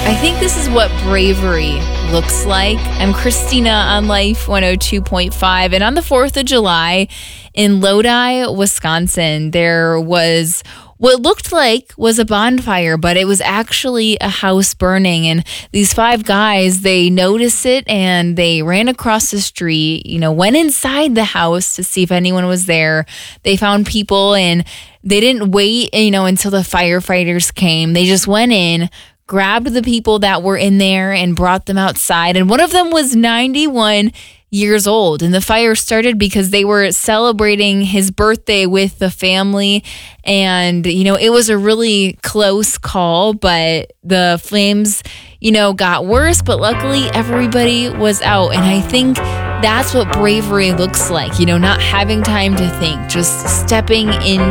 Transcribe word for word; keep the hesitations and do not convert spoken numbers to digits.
I think this is what bravery looks like. I'm Christina on Life one oh two point five. And on the fourth of July in Lodi, Wisconsin, there was what looked like was a bonfire, but it was actually a house burning. And these five guys, they noticed it and they ran across the street, you know, went inside the house to see if anyone was there. They found people and they didn't wait, you know, until the firefighters came. They just went in, grabbed the people that were in there and brought them outside. And one of them was ninety-one years old. And the fire started because they were celebrating his birthday with the family. And, you know, it was a really close call, but the flames, you know, got worse. But luckily, everybody was out. And I think that's what bravery looks like, you know, not having time to think, just stepping into